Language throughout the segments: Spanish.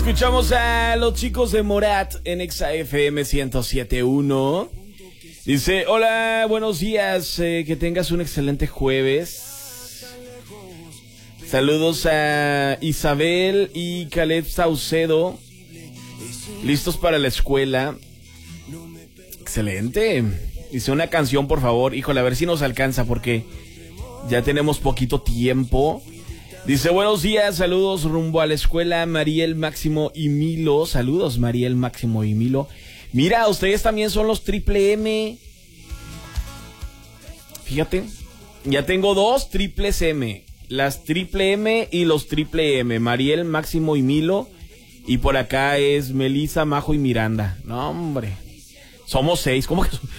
Escuchamos a los chicos de Morat en Exa FM 107.1. Dice, hola, buenos días, que tengas un excelente jueves. Saludos a Isabel y Caleb Saucedo. ¿Listos para la escuela? Excelente. Dice una canción, por favor. Híjole, a ver si nos alcanza porque ya tenemos poquito tiempo. Dice, buenos días, saludos rumbo a la escuela, Mariel, Máximo y Milo. Saludos, Mariel, Máximo y Milo. Mira, ustedes también son los triple M. Fíjate, ya tengo dos triples M. Las triple M y los triple M. Mariel, Máximo y Milo. Y por acá es Melissa, Majo y Miranda. No, hombre. Somos 6.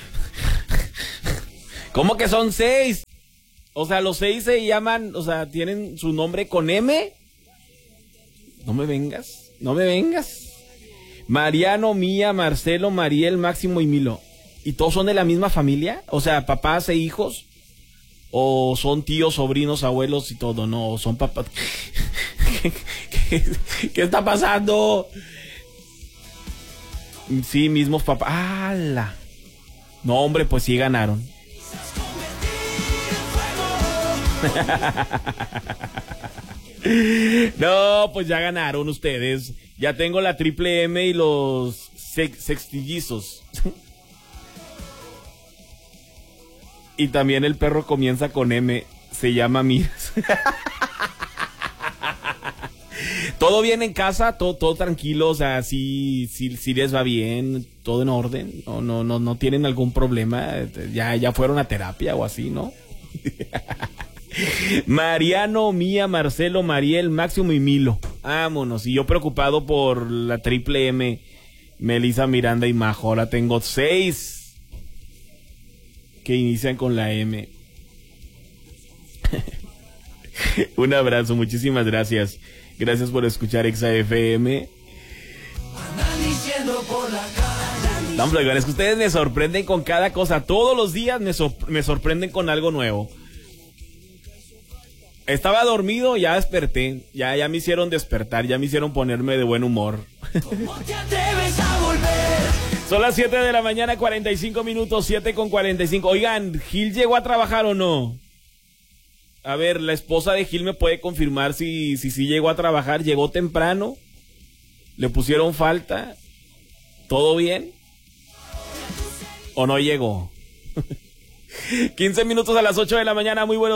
¿Cómo que son 6? O sea, los 6 se llaman, o sea, tienen su nombre con M. No me vengas. Mariano, Mía, Marcelo, Mariel, Máximo y Milo. ¿Y todos son de la misma familia? O sea, papás e hijos. ¿O son tíos, sobrinos, abuelos y todo? No, son papás. ¿Qué está pasando? Sí, mismos papás. ¡Hala! No, hombre, pues sí ganaron. No, pues ya ganaron ustedes. Ya tengo la triple M y los sextillizos. Y también el perro comienza con M. Se llama Miras. ¿Todo bien en casa? ¿Todo tranquilo? O sea, sí les va bien, todo en orden. No tienen algún problema. Ya fueron a terapia o así, ¿no? Mariano, Mía, Marcelo, Mariel, Máximo y Milo. Vámonos. Y yo preocupado por la triple M, Melissa, Miranda y Majo. Ahora tengo 6 que inician con la M. Un abrazo, muchísimas gracias. Gracias por escuchar Exa FM. No, hombre, es que ustedes me sorprenden con cada cosa. Todos los días me sorprenden con algo nuevo. Estaba dormido, ya desperté. Ya me hicieron despertar, ya me hicieron ponerme de buen humor. Son las 7 de la mañana, 45 minutos, 7:45. Oigan, ¿Gil llegó a trabajar o no? A ver, la esposa de Gil me puede confirmar si llegó a trabajar. ¿Llegó temprano? ¿Le pusieron falta? ¿Todo bien? ¿O no llegó? 15 minutos a las 8 de la mañana, muy buenos